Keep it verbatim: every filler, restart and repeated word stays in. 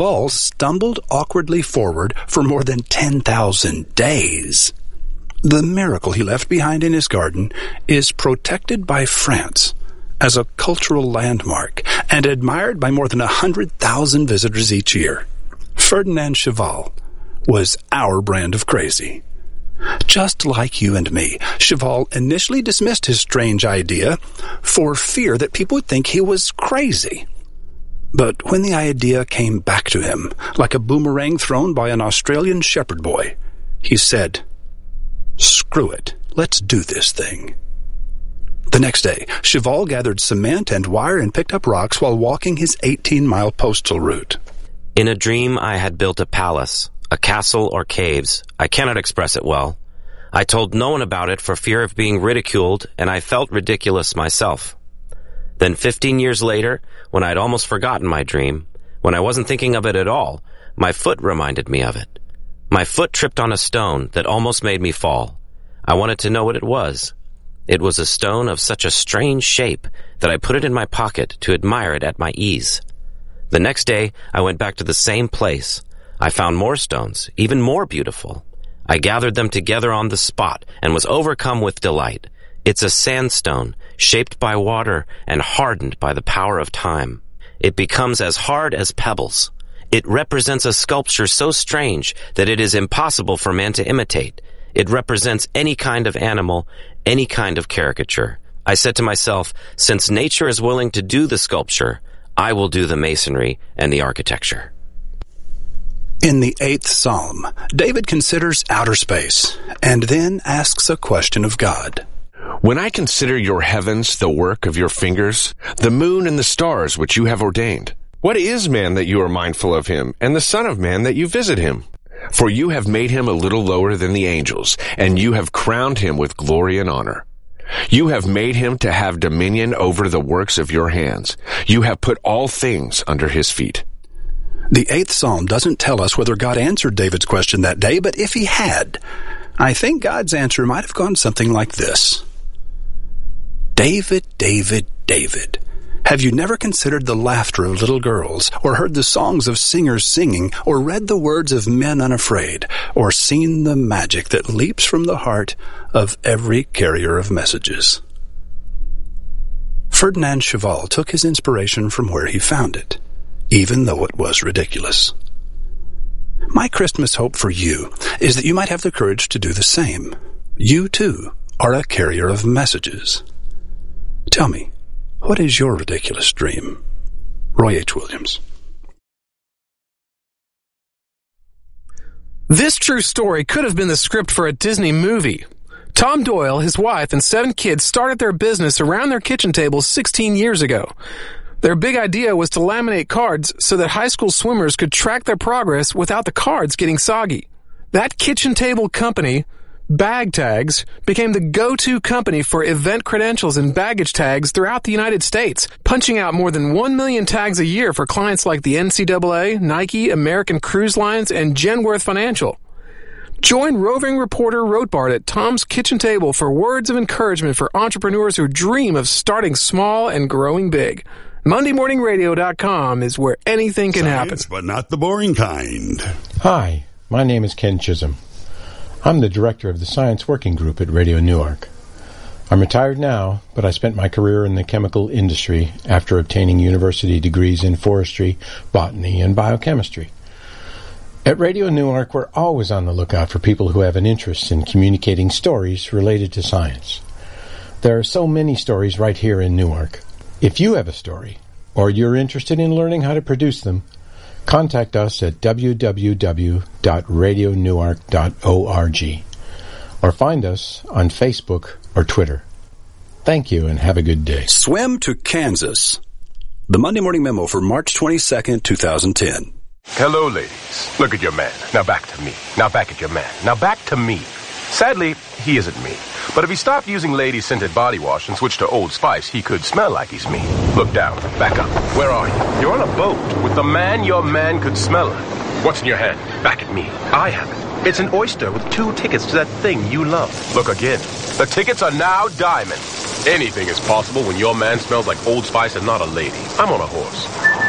Cheval stumbled awkwardly forward for more than ten thousand days. The miracle he left behind in his garden is protected by France as a cultural landmark and admired by more than one hundred thousand visitors each year. Ferdinand Cheval was our brand of crazy. Just like you and me, Cheval initially dismissed his strange idea for fear that people would think he was crazy. But when the idea came back to him, like a boomerang thrown by an Australian shepherd boy, he said, "Screw it, let's do this thing." The next day, Cheval gathered cement and wire and picked up rocks while walking his eighteen-mile postal route. In a dream, I had built a palace, a castle or caves. I cannot express it well. I told no one about it for fear of being ridiculed, and I felt ridiculous myself. Then fifteen years later, when I'd almost forgotten my dream, when I wasn't thinking of it at all, my foot reminded me of it. My foot tripped on a stone that almost made me fall. I wanted to know what it was. It was a stone of such a strange shape that I put it in my pocket to admire it at my ease. The next day, I went back to the same place. I found more stones, even more beautiful. I gathered them together on the spot and was overcome with delight. It's a sandstone, shaped by water and hardened by the power of time. It becomes as hard as pebbles. It represents a sculpture so strange that it is impossible for man to imitate. It represents any kind of animal, any kind of caricature. I said to myself, since nature is willing to do the sculpture, I will do the masonry and the architecture. In the eighth Psalm, David considers outer space and then asks a question of God. When I consider your heavens, the work of your fingers, the moon and the stars which you have ordained, what is man that you are mindful of him, and the son of man that you visit him? For you have made him a little lower than the angels, and you have crowned him with glory and honor. You have made him to have dominion over the works of your hands. You have put all things under his feet. The eighth Psalm doesn't tell us whether God answered David's question that day, but if he had, I think God's answer might have gone something like this. David, David, David, have you never considered the laughter of little girls, or heard the songs of singers singing, or read the words of men unafraid, or seen the magic that leaps from the heart of every carrier of messages? Ferdinand Cheval took his inspiration from where he found it, even though it was ridiculous. My Christmas hope for you is that you might have the courage to do the same. You, too, are a carrier of messages. Tell me, what is your ridiculous dream? Roy H. Williams. This true story could have been the script for a Disney movie. Tom Doyle, his wife, and seven kids started their business around their kitchen tables sixteen years ago. Their big idea was to laminate cards so that high school swimmers could track their progress without the cards getting soggy. That kitchen table company, Bag Tags, became the go-to company for event credentials and baggage tags throughout the United States, punching out more than one million tags a year for clients like the N C double A, Nike, American Cruise Lines, and Genworth Financial. Join roving reporter Rothbard at Tom's Kitchen Table for words of encouragement for entrepreneurs who dream of starting small and growing big. Monday Morning Radio dot com is where anything can Science, happen. but not the boring kind. Hi, my name is Ken Chisholm. I'm the director of the Science Working Group at Radio Newark. I'm retired now, but I spent my career in the chemical industry after obtaining university degrees in forestry, botany, and biochemistry. At Radio Newark, we're always on the lookout for people who have an interest in communicating stories related to science. There are so many stories right here in Newark. If you have a story, or you're interested in learning how to produce them, contact us at w w w dot radio newark dot org or find us on Facebook or Twitter. Thank you and have a good day. Swim to Kansas. The Monday Morning Memo for March twenty-second, twenty ten. Hello, ladies. Look at your man. Now back to me. Now back at your man. Now back to me. Sadly, he isn't me. But if he stopped using lady-scented body wash and switched to Old Spice, he could smell like he's me. Look down. Back up. Where are you? You're on a boat with the man your man could smell like. What's in your hand? Back at me. I have it. It's an oyster with two tickets to that thing you love. Look again. The tickets are now diamond. Anything is possible when your man smells like Old Spice and not a lady. I'm on a horse.